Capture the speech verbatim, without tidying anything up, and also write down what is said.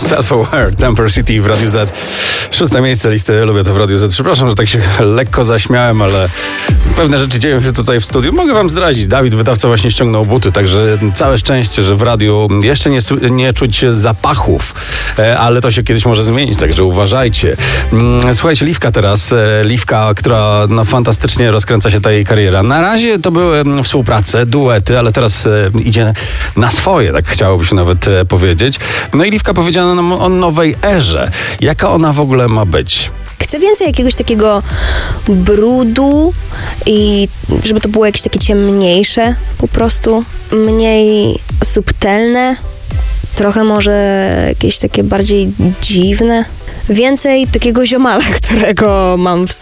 Set for Wear, Temper City w Radiu Z. Szóste miejsce listy, lubię to w Radiu Z. Przepraszam, że tak się lekko zaśmiałem, ale pewne rzeczy dzieją się tutaj w studiu. Mogę wam zdradzić, Dawid, wydawca, właśnie ściągnął buty, także całe szczęście, że w radiu jeszcze nie, nie czuć zapachów, ale to się kiedyś może zmienić, także uważajcie. Słuchajcie, Liwka teraz, Liwka, która no, fantastycznie rozkręca się ta jej kariera. Na razie to były współprace, duety, ale teraz idzie na swoje, tak chciałoby się nawet powiedzieć. No i Liwka powiedziała nam o nowej erze. Jaka ona w ogóle ma być? Chcę więcej jakiegoś takiego brudu i żeby to było jakieś takie ciemniejsze, po prostu mniej subtelne, trochę może jakieś takie bardziej dziwne. Więcej takiego ziomala, którego mam w